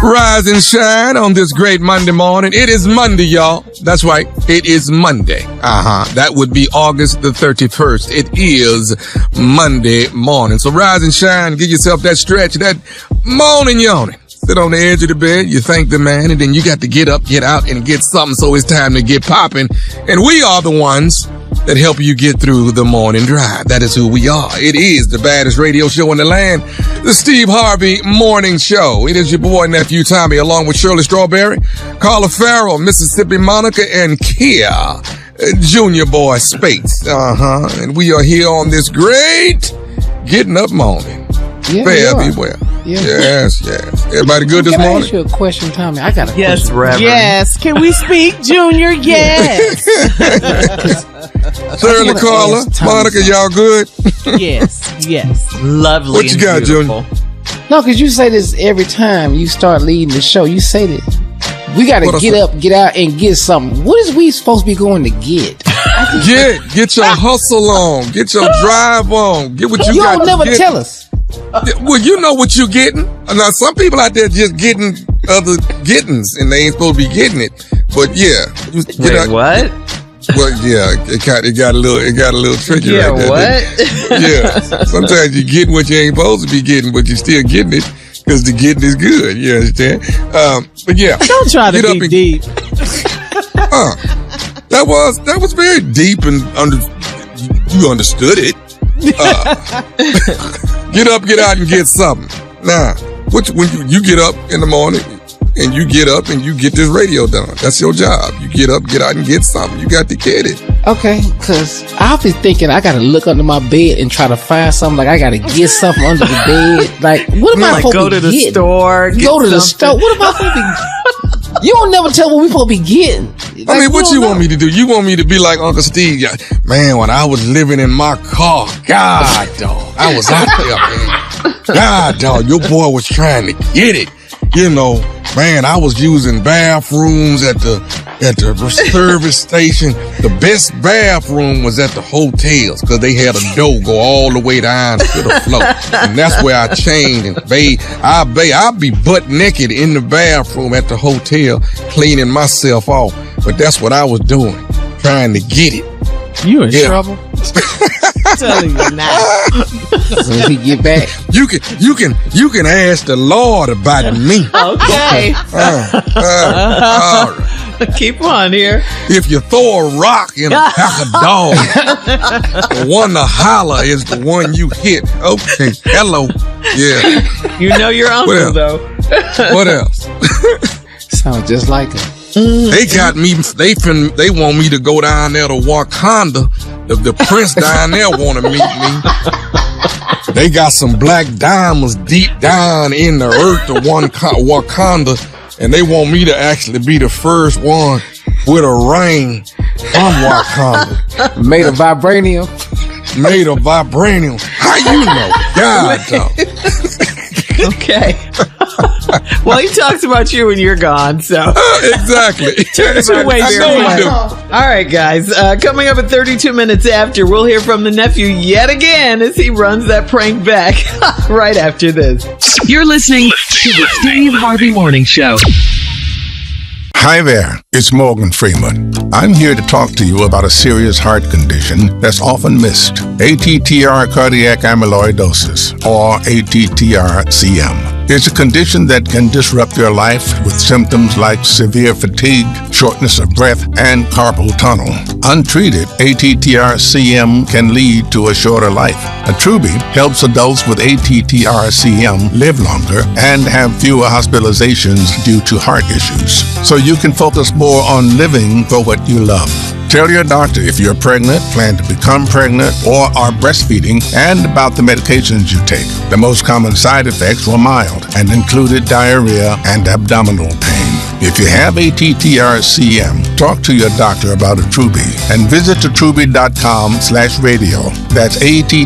Rise and shine on this great Monday morning. It is Monday, y'all. That's right. It is Monday. That would be August the 31st. It is Monday morning. So rise and shine. Give yourself that stretch, that morning yawning. Sit on the edge of the bed. You thank the man, and then you got to get up, get out, and get something. So it's time to get popping. And we are the ones that help you get through the morning drive. That is who we are. It is the baddest radio show in the land, the Steve Harvey Morning Show. It is your boy, nephew Tommy, along with Shirley Strawberry, Carla Farrell, Mississippi Monica, and Kia, Junior Boy Spates. And we are here on this great getting up morning. Yeah, Fare thee well. Yeah. Yes. Everybody good this morning? Can I ask you a question, Tommy? I got a yes, question. Reverend. Yes. Can we speak, Junior? Yes. Shirley, Carla, Monica, y'all good? Yes. Lovely. What you got, beautiful. Junior? No, because you say this every time you start leading the show. You say that we got to get up, get out, and get something. What is we supposed to be going to get? Get your hustle on. Get your drive on. Get what you got. You don't never tell us. Well, you know what you're getting. Now, some people out there just getting other gettings, and they ain't supposed to be getting it. But yeah, Wait, what? Well, yeah, it got a little tricky right there. What? Yeah, sometimes you get what you ain't supposed to be getting, but you still getting it because the getting is good. You understand? But yeah, don't try to be deep. That was very deep, and you understood it. Get up, get out, and get something. Now, when you get up in the morning and you get up and you get this radio done, that's your job. You get up, get out, and get something. You got to get it. Okay, because I'll be thinking I got to look under my bed and try to find something. Like I got to get something under the bed. Like, what am I supposed to be getting? Go to the store. Go to the store. What am I supposed to be? You don't never tell what we supposed to be getting. Like, I mean, what you want me to do? You want me to be like Uncle Steve? Yeah, man, when I was living in my car, God, dog, I was out there, man. God, dog, your boy was trying to get it. You know, man, I was using bathrooms at the service station. The best bathroom was at the hotels because they had a door go all the way down to the floor. And that's where I changed and bathed. I'd be butt naked in the bathroom at the hotel cleaning myself off. But that's what I was doing, trying to get it. You in trouble? I'm telling you now. So if he get back, you can ask the Lord about me. Okay. All right. Keep on here. If you throw a rock in a pack of dogs, the one to holler is the one you hit. Okay. Hello. Yeah. You know your uncle though. What else? sounds just like him. They got me. They want me to go down there to Wakanda. The prince down there want to meet me. They got some black diamonds deep down in the earth of Wakanda, and they want me to actually be the first one with a ring from Wakanda. Made of vibranium. Made of vibranium. How you know? God, dog. Okay. Well, he talks about you when you're gone, so. Exactly. All right, guys. Coming up at 32 minutes after, we'll hear from the nephew yet again as he runs that prank back right after this. You're listening to the Steve Harvey Morning Show. Hi there, it's Morgan Freeman. I'm here to talk to you about a serious heart condition that's often missed. ATTR cardiac amyloidosis, or ATTR-CM. It's a condition that can disrupt your life with symptoms like severe fatigue, shortness of breath, and carpal tunnel. Untreated, ATTR-CM can lead to a shorter life. Attruby helps adults with ATTR-CM live longer and have fewer hospitalizations due to heart issues, so you can focus more on living for what you love. Tell your doctor if you're pregnant, plan to become pregnant, or are breastfeeding, and about the medications you take. The most common side effects were mild and included diarrhea and abdominal pain. If you have ATTR-CM, talk to your doctor about Attruby and visit attruby.com/radio. That's